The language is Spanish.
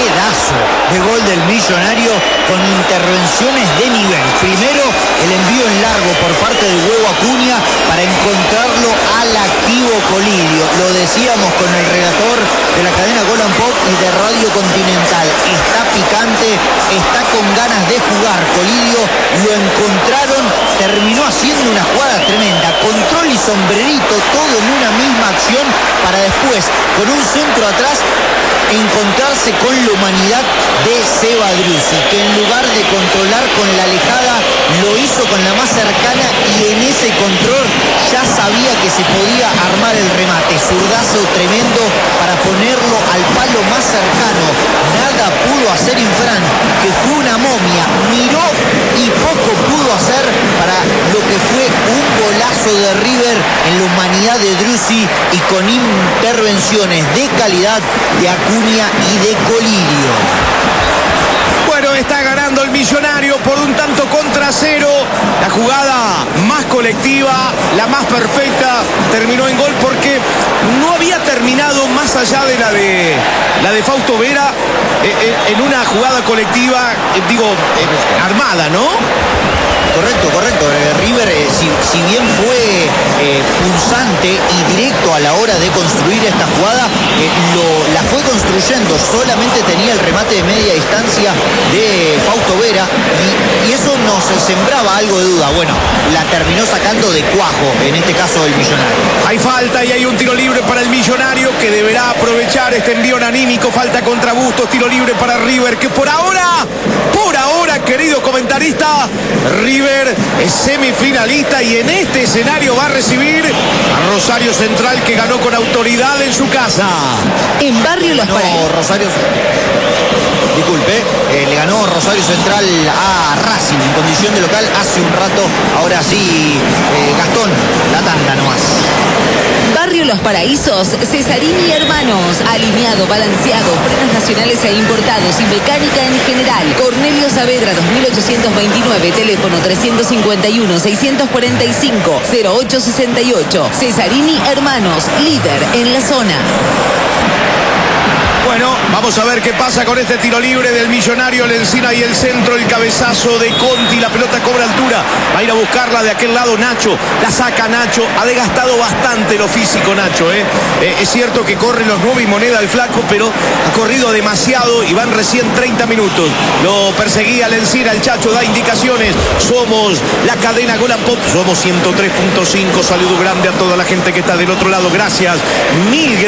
pedazo de gol del Millonario con intervenciones de nivel. Primero, el envío en largo por parte del Huevo Acuña para encontrarlo al activo Colidio. Lo decíamos con el relator de la cadena Gol and Pop y de Radio Continental. Está picante, está con ganas de jugar. Colidio lo encontraron, terminó haciendo una jugada tremenda. Control y sombrerito, todo en una misma acción para después, con un centro atrás, encontrarse con la humanidad de Seba Driussi, que en lugar de controlar con la alejada, lo hizo con la más cercana y en ese control ya sabía que se podía armar el remate. Zurdazo tremendo para ponerlo al palo más cercano. Nada pudo hacer Infran, que fue una momia, miró y poco pudo hacer para lo que fue un golazo de River en la humanidad de Driussi y con intervenciones de calidad de Acuña y de Colidio. Bueno, está ganando el Millonario por un tanto contra cero. La jugada más colectiva, la más perfecta, terminó en gol porque no había terminado más allá de la de Fausto Vera en una jugada colectiva, armada, ¿no? Correcto. River, si bien fue punzante y directo a la hora de construir esta jugada, la fue construyendo. Solamente tenía el remate de media distancia de Fausto Vera y eso nos sembraba algo de duda. Bueno, la terminó sacando de cuajo, en este caso el Millonario. Hay falta y hay un tiro libre para el Millonario que deberá aprovechar este envío anímico. Falta contra Bustos, tiro libre para River, que por ahora, querido comentarista, River es semifinalista y en este escenario va a recibir a Rosario Central, que ganó con autoridad en su casa. En Barrio Los Paraísos. Le ganó Rosario Central a Racing en condición de local hace un rato. Ahora sí, Gastón, la tanda nomás. Barrio Los Paraísos, Cesarini Hermanos, alineado, balanceado, frenos nacionales e importados y mecánica en general. Cornelio Saavedra 2829, teléfono 351-645-0868. Cesarini Hermanos, líder en la zona. Bueno, vamos a ver qué pasa con este tiro libre del Millonario. Lencina y el centro, el cabezazo de Conti, la pelota cobra altura, va a ir a buscarla de aquel lado Nacho, la saca Nacho, ha desgastado bastante lo físico Nacho, es cierto que corre los 9 y moneda el flaco, pero ha corrido demasiado y van recién 30 minutos, lo perseguía Lencina, el Chacho da indicaciones. Somos la cadena Gol and Pop, somos 103.5, saludo grande a toda la gente que está del otro lado, gracias, mil gracias.